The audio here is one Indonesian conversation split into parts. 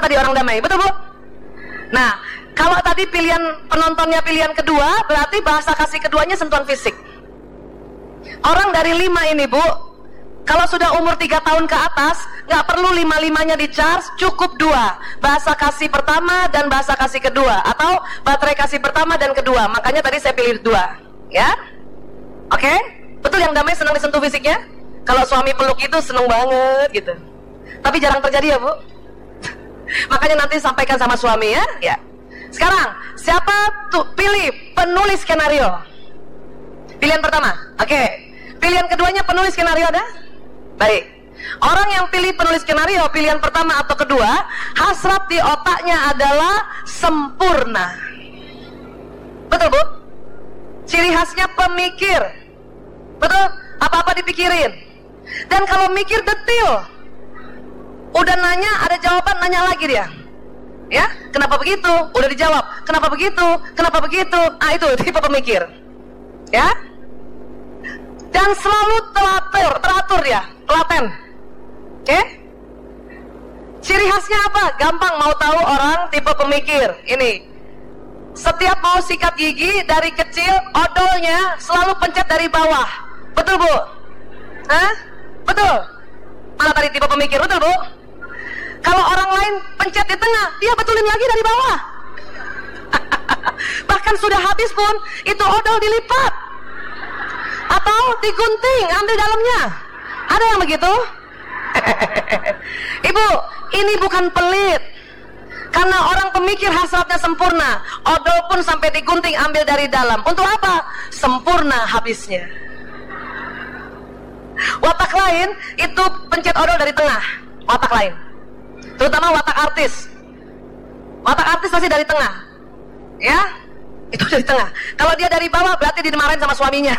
tadi orang damai, betul Bu? Nah, kalau tadi pilihan penontonnya pilihan kedua, berarti bahasa kasih keduanya sentuhan fisik. Orang dari 5 ini Bu, kalau sudah umur 3 tahun ke atas, nggak perlu 5-5-nya di charge, cukup 2. Bahasa kasih pertama dan bahasa kasih kedua, atau baterai kasih pertama dan kedua. Makanya tadi saya pilih 2, ya. Oke? Betul yang damai senang disentuh fisiknya? Kalau suami peluk itu seneng banget gitu. Tapi jarang terjadi ya Bu. Makanya nanti sampaikan sama suami ya. Ya. Sekarang, siapa tuh pilih penulis skenario? Pilihan pertama, oke. Pilihan keduanya penulis skenario ada? Baik. Orang yang pilih penulis skenario pilihan pertama atau kedua, hasrat di otaknya adalah sempurna. Betul Bu? Ciri khasnya pemikir. Betul? Apa-apa dipikirin. Dan kalau mikir detil, udah nanya ada jawaban, nanya lagi dia. Ya, kenapa begitu? Udah dijawab. Kenapa begitu? Kenapa begitu? Ah, itu tipe pemikir. Ya? Dan selalu teratur dia, telaten. Oke? Ciri khasnya apa? Gampang mau tahu orang tipe pemikir. Ini. Setiap mau sikat gigi dari kecil, odolnya selalu pencet dari bawah. Betul Bu? Hah? Betul? Mana tadi tipe pemikir, betul Bu? Kalau orang lain pencet di tengah, dia betulin lagi dari bawah. Bahkan sudah habis pun, itu odol dilipat. Atau digunting, ambil dalamnya. Ada yang begitu? Ibu, ini bukan pelit. Karena orang pemikir hasratnya sempurna. Odol pun sampai digunting, ambil dari dalam. Untuk apa? Sempurna habisnya. Watak lain itu pencet odol dari tengah. Watak lain, terutama watak artis. Watak artis pasti dari tengah. Ya, itu dari tengah. Kalau dia dari bawah berarti dimarahin sama suaminya.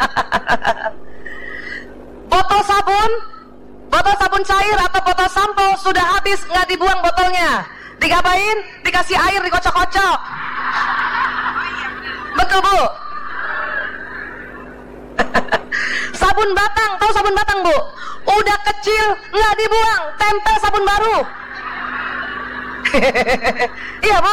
Botol sabun cair atau botol sampo sudah habis, nggak dibuang botolnya. Digapain? Dikasih air, dikocok-kocok. Betul Bu? Sabun batang, tahu sabun batang Bu? Udah kecil, nggak dibuang, tempel sabun baru. Iya Bu.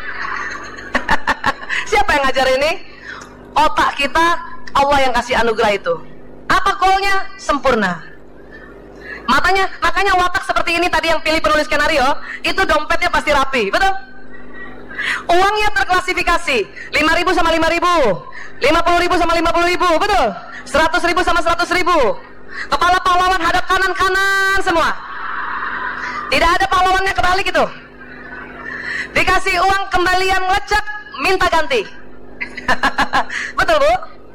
Siapa yang ngajar ini? Otak kita, Allah yang kasih anugerah itu. Apa goalnya? Sempurna. Makanya watak seperti ini tadi yang pilih penulis skenario, itu dompetnya pasti rapi, betul? Uangnya terklasifikasi, 5.000 sama 5.000, 50.000 sama 50.000, betul? 100.000 sama 100.000. Kepala pahlawan hadap kanan semua. Tidak ada pahlawannya kebalik itu. Dikasih uang kembalian lecek, minta ganti. Betul Bu?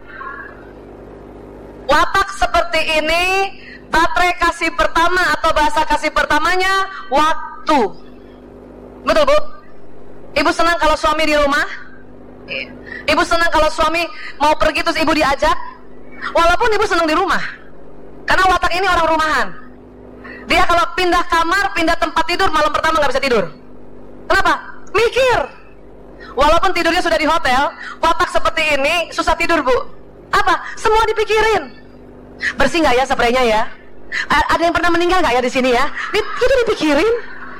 Watak seperti ini, baterai kasih pertama atau bahasa kasih pertamanya waktu. Betul Bu? Ibu senang kalau suami di rumah? Ibu senang kalau suami mau pergi terus ibu diajak? Walaupun ibu senang di rumah, karena watak ini orang rumahan. Dia kalau pindah kamar, pindah tempat tidur, malam pertama nggak bisa tidur. Kenapa? Mikir. Walaupun tidurnya sudah di hotel, watak seperti ini susah tidur Bu. Apa? Semua dipikirin. Bersih nggak ya spraynya ya? Ada yang pernah meninggal nggak ya di sini ya? Itu dipikirin.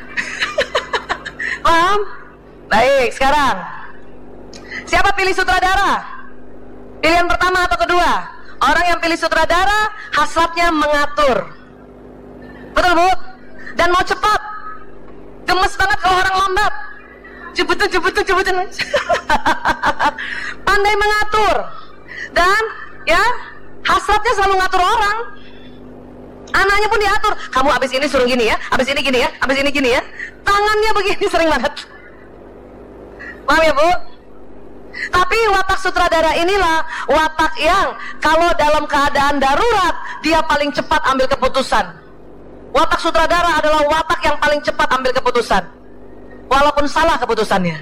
Paham? Baik, sekarang siapa pilih sutradara? Pilihan pertama atau kedua? Orang yang pilih sutradara hasratnya mengatur. Betul Bu? Dan mau cepat. Gemes banget kalau orang lambat. Jebutin. Pandai mengatur. Dan ya, hasratnya selalu ngatur orang. Anaknya pun diatur. Kamu abis ini suruh gini ya, abis ini gini ya, abis ini gini ya. Tangannya begini sering banget. Paham ya Bu? Tapi watak sutradara inilah watak yang kalau dalam keadaan darurat dia paling cepat ambil keputusan. Watak sutradara adalah watak yang paling cepat ambil keputusan, walaupun salah keputusannya.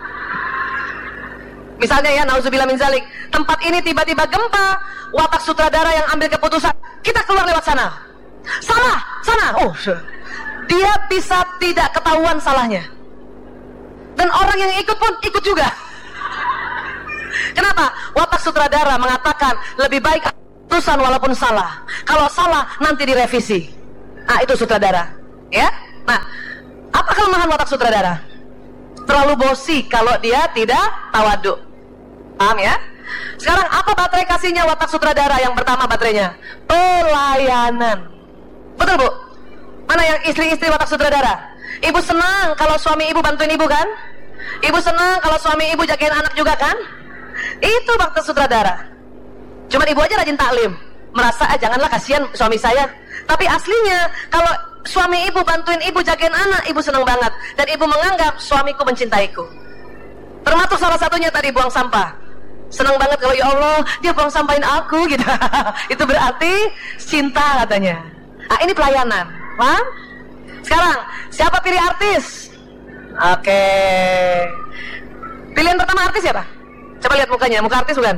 Misalnya ya, nauzubillah min zalik, tempat ini tiba-tiba gempa, watak sutradara yang ambil keputusan, kita keluar lewat sana. Salah, sana. Oh, dia bisa tidak ketahuan salahnya. Dan orang yang ikut pun ikut juga. Kenapa? Watak sutradara mengatakan lebih baik keputusan walaupun salah. Kalau salah nanti direvisi. Nah, itu sutradara. Ya. Nah, apa kelemahan watak sutradara. Terlalu bosi kalau dia tidak tawadu. Paham ya? Sekarang apa baterai kasihnya watak sutradara? Yang pertama baterainya pelayanan. Betul Bu? Mana yang istri-istri watak sutradara? Ibu senang kalau suami ibu bantuin ibu kan? Ibu senang kalau suami ibu jagain anak juga kan? Itu watak sutradara. Cuman ibu aja rajin taklim, merasa janganlah kasihan suami saya. Tapi aslinya kalau suami ibu bantuin ibu jagain anak, ibu senang banget. Dan ibu menganggap suamiku mencintaiku. Termasuk salah satunya tadi buang sampah. Senang banget kalau ya Allah dia buang sampahin aku gitu. Itu berarti cinta katanya. Nah ini pelayanan. Paham? Sekarang siapa pilih artis? Oke. Pilihan pertama artis siapa? Coba lihat mukanya, muka artis bukan?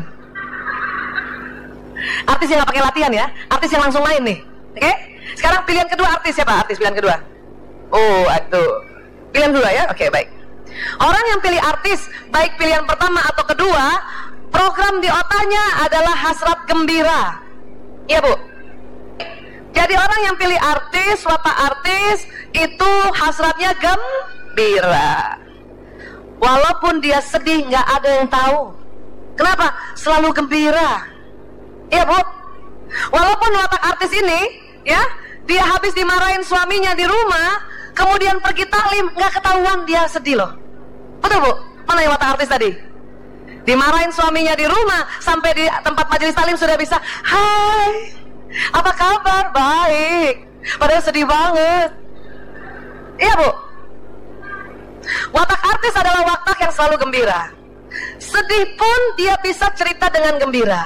Artis yang gak pakai latihan ya, artis yang langsung main nih. Oke? Sekarang pilihan kedua artis siapa? Artis pilihan kedua. Oh, itu. Pilihan kedua ya? Oke, baik. Orang yang pilih artis, baik pilihan pertama atau kedua, program di otaknya adalah hasrat gembira. Iya, Bu. Jadi orang yang pilih artis, watak artis, itu hasratnya gembira. Walaupun dia sedih, nggak ada yang tahu. Kenapa? Selalu gembira. Iya Bu. Walaupun watak artis ini, ya, dia habis dimarahin suaminya di rumah, kemudian pergi taklim, nggak ketahuan dia sedih loh. Betul Bu? Mana yang watak artis tadi? Dimarahin suaminya di rumah, sampai di tempat majelis taklim sudah bisa, hai, apa kabar? Baik. Padahal sedih banget. Iya Bu. Watak artis adalah watak yang selalu gembira. Sedih pun dia bisa cerita dengan gembira.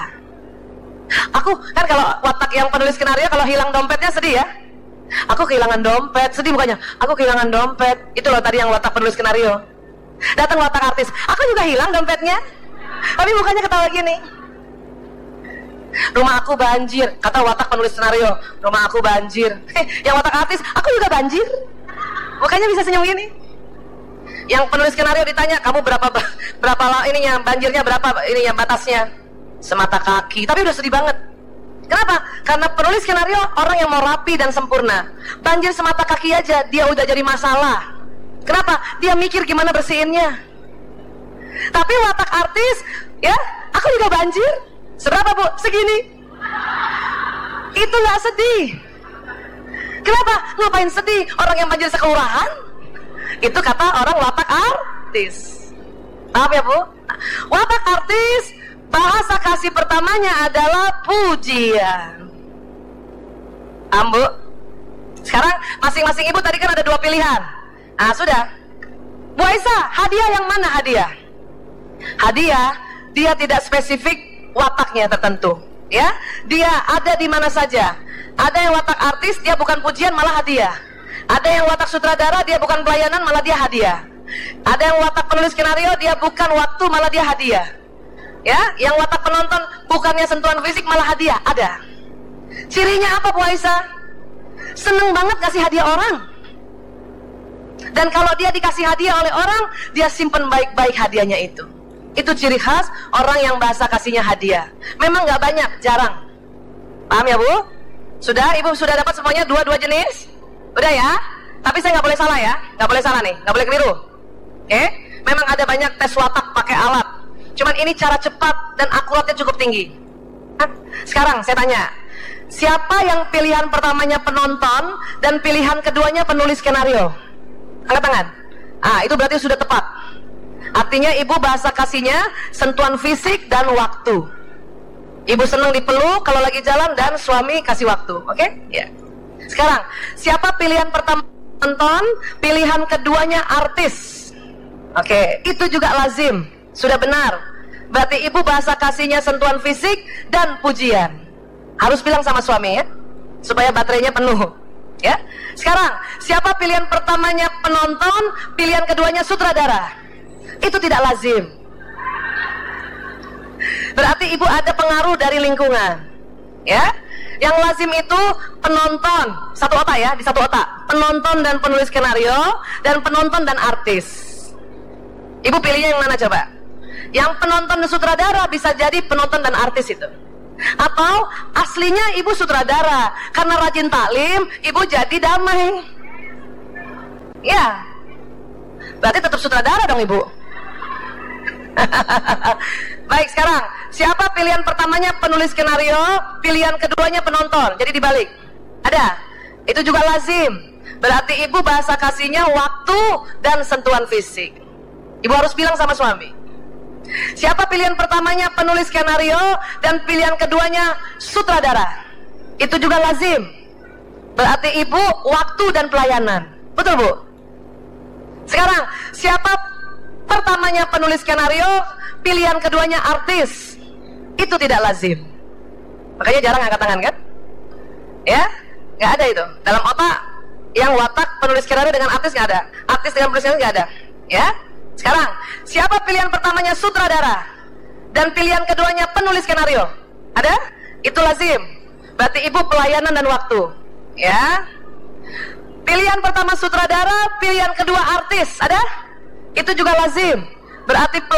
Aku kan kalau watak yang penulis skenario, kalau hilang dompetnya sedih ya. Aku kehilangan dompet, sedih mukanya. Aku kehilangan dompet. Itu loh tadi yang watak penulis skenario. Datang watak artis, aku juga hilang dompetnya, tapi mukanya ketawa gini. Rumah aku banjir, kata watak penulis skenario. Rumah aku banjir. Yang watak artis, aku juga banjir. Mukanya bisa senyum gini. Yang penulis skenario ditanya, kamu berapa ininya banjirnya berapa ininya batasnya? Semata kaki, tapi udah sedih banget. Kenapa? Karena penulis skenario orang yang mau rapi dan sempurna. Banjir semata kaki aja dia udah jadi masalah. Kenapa? Dia mikir gimana bersihinnya. Tapi watak artis, ya, aku juga banjir. Seberapa Bu? Segini. Itu gak sedih. Kenapa? Ngapain sedih? Orang yang banjir sekelurahan? Itu kata orang watak artis. Paham ya Bu? Watak artis, bahasa kasih pertamanya adalah pujian. Ambu. Sekarang masing-masing ibu tadi kan ada dua pilihan. Nah sudah. Bu Aisyah, hadiah yang mana hadiah? Hadiah, dia tidak spesifik wataknya tertentu. Ya, dia ada di mana saja. Ada yang watak artis, dia bukan pujian malah hadiah. Ada yang watak sutradara, dia bukan pelayanan malah dia hadiah. Ada yang watak penulis skenario, dia bukan waktu malah dia hadiah. Ya, yang watak penonton bukannya sentuhan fisik malah hadiah. Ada. Cirinya apa Bu Aisyah? Seneng banget kasih hadiah orang. Dan kalau dia dikasih hadiah oleh orang, dia simpen baik-baik hadiahnya itu. Itu ciri khas orang yang bahasa kasihnya hadiah. Memang gak banyak, jarang. Paham ya Bu? Sudah, Ibu sudah dapat semuanya dua jenis? Udah ya? Tapi saya gak boleh salah ya. Gak boleh salah nih, gak boleh keliru. Oke? Memang ada banyak tes watak pakai alat. Cuman ini cara cepat dan akuratnya cukup tinggi. Sekarang saya tanya, siapa yang pilihan pertamanya penonton dan pilihan keduanya penulis skenario? Angkat tangan. Ah, itu berarti sudah tepat. Artinya ibu bahasa kasihnya sentuhan fisik dan waktu. Ibu senang dipeluk kalau lagi jalan dan suami kasih waktu. Oke? Ya. Sekarang, siapa pilihan pertama penonton, pilihan keduanya artis? Oke, itu juga lazim. Sudah benar. Berarti ibu bahasa kasihnya sentuhan fisik dan pujian. Harus bilang sama suami ya, supaya baterainya penuh. Ya. Sekarang, siapa pilihan pertamanya penonton, pilihan keduanya sutradara? Itu tidak lazim. Berarti ibu ada pengaruh dari lingkungan. Ya. Yang lazim itu penonton, satu otak ya, di satu otak. Penonton dan penulis skenario, dan penonton dan artis. Ibu pilihnya yang mana coba? Yang penonton dan sutradara bisa jadi penonton dan artis itu. Atau aslinya ibu sutradara, karena rajin taklim, ibu jadi damai. Ya, Berarti tetap sutradara dong ibu. Baik, sekarang siapa pilihan pertamanya penulis skenario, pilihan keduanya penonton, jadi dibalik. Ada? Itu juga lazim. Berarti ibu bahasa kasihnya waktu dan sentuhan fisik. Ibu harus bilang sama suami. Siapa pilihan pertamanya penulis skenario dan pilihan keduanya sutradara. Itu juga lazim. Berarti ibu waktu dan pelayanan. Betul bu? Sekarang siapa pertamanya penulis skenario, pilihan keduanya artis. Itu tidak lazim. Makanya jarang angkat tangan kan? Ya? Nggak ada itu. Dalam otak yang watak penulis skenario dengan artis nggak ada. Artis dengan penulis skenario nggak ada. Ya? Sekarang, siapa pilihan pertamanya sutradara dan pilihan keduanya penulis skenario? Ada? Itu lazim. Berarti ibu pelayanan dan waktu. Ya. Pilihan pertama sutradara, pilihan kedua artis. Ada? Itu juga lazim. Berarti